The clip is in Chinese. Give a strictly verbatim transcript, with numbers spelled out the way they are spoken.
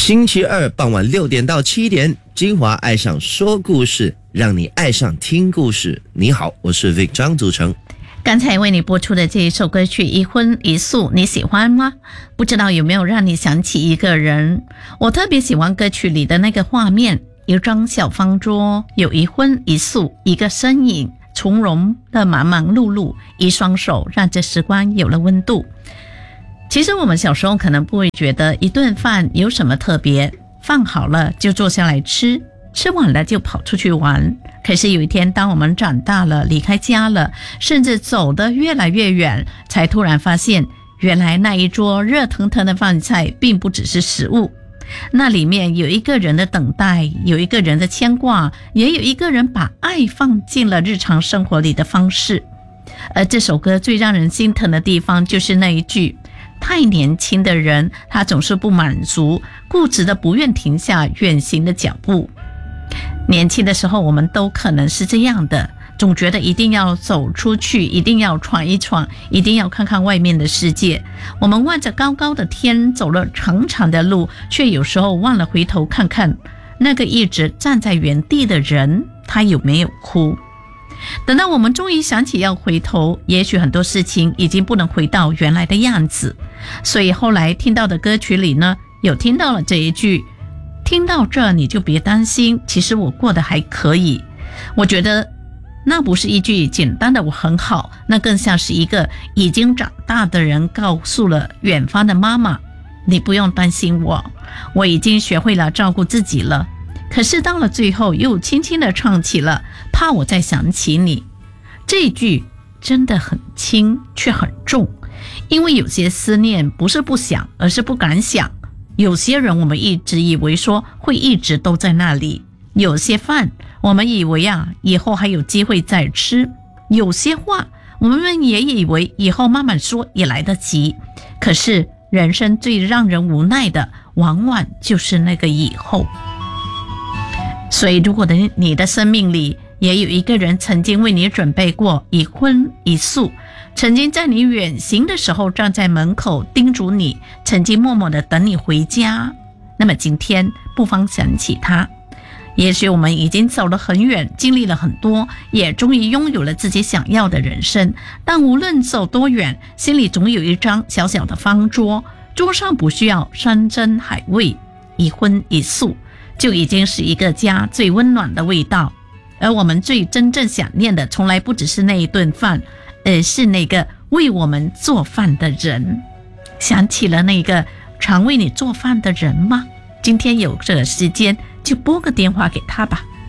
星期二傍晚六点到七点，金华爱上说故事，让你爱上听故事。你好，我是 Vic 张祖成。 刚才为你播出的这一首歌曲《一荤一素》，你喜欢吗？不知道有没有让你想起一个人？我特别喜欢歌曲里的那个画面，一张小方桌，有一荤一素，一个身影从容的忙忙碌碌，一双手让这时光有了温度。其实我们小时候可能不会觉得一顿饭有什么特别，饭好了就坐下来吃，吃完了就跑出去玩。可是有一天，当我们长大了，离开家了，甚至走得越来越远，才突然发现，原来那一桌热腾腾的饭菜并不只是食物，那里面有一个人的等待，有一个人的牵挂，也有一个人把爱放进了日常生活里的方式。而这首歌最让人心疼的地方，就是那一句，太年轻的人，他总是不满足，固执的不愿停下远行的脚步。年轻的时候我们都可能是这样的，总觉得一定要走出去，一定要闯一闯，一定要看看外面的世界。我们望着高高的天，走了长长的路，却有时候忘了回头看看那个一直站在原地的人，他有没有哭。等到我们终于想起要回头，也许很多事情已经不能回到原来的样子。所以后来听到的歌曲里呢，有听到了这一句，听到这你就别担心，其实我过得还可以。我觉得那不是一句简单的我很好，那更像是一个已经长大的人告诉了远方的妈妈，你不用担心我，我已经学会了照顾自己了。可是到了最后又轻轻地唱起了怕我再想起你，这一句真的很轻却很重，因为有些思念不是不想，而是不敢想。有些人我们一直以为说会一直都在那里，有些饭我们以为啊以后还有机会再吃，有些话我们也以为以后慢慢说也来得及。可是人生最让人无奈的，往往就是那个以后。所以如果你的生命里也有一个人曾经为你准备过一荤一素，曾经在你远行的时候站在门口叮嘱你，曾经默默地等你回家，那么今天不妨想起他。也许我们已经走了很远，经历了很多，也终于拥有了自己想要的人生，但无论走多远，心里总有一张小小的方桌，桌上不需要山珍海味，一荤一素就已经是一个家最温暖的味道。而我们最真正想念的，从来不只是那一顿饭，而是那个为我们做饭的人。想起了那个常为你做饭的人吗？今天有这个时间，就拨个电话给他吧。